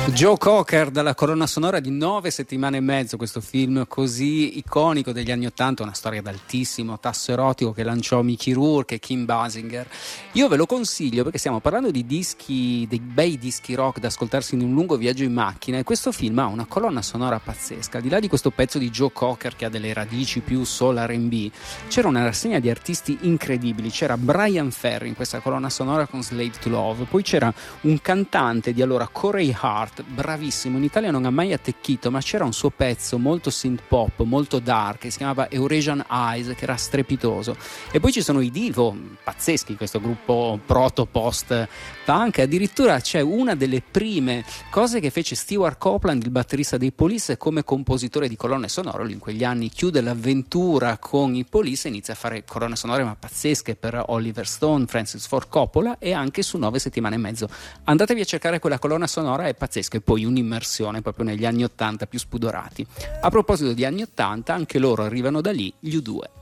Joe Cocker dalla colonna sonora di 9 settimane e mezzo, questo film così iconico degli anni '80, una storia d'altissimo tasso erotico che lanciò Mickey Rourke e Kim Basinger. Io ve lo consiglio perché stiamo parlando di dischi, dei bei dischi rock da ascoltarsi in un lungo viaggio in macchina, e questo film ha una colonna sonora pazzesca. Al di là di questo pezzo di Joe Cocker che ha delle radici più soul R&B, c'era una rassegna di artisti incredibili. C'era Brian Ferry in questa colonna sonora con Slave to Love, poi c'era un cantante di allora, Corey Hart, bravissimo, in Italia non ha mai attecchito, ma c'era un suo pezzo molto synth pop, molto dark, che si chiamava Eurasian Eyes, che era strepitoso. E poi ci sono i Divo, pazzeschi, questo gruppo proto-post punk. Addirittura c'è una delle prime cose che fece Stewart Copeland, il batterista dei Police, come compositore di colonne sonore. Lui in quegli anni chiude l'avventura con i Police e inizia a fare colonne sonore ma pazzesche per Oliver Stone, Francis Ford Coppola e anche su 9 settimane e mezzo. Andatevi a cercare quella colonna sonora, è pazzesca, e poi un'immersione proprio negli anni '80 più spudorati. A proposito di anni '80, anche loro arrivano da lì, gli U2.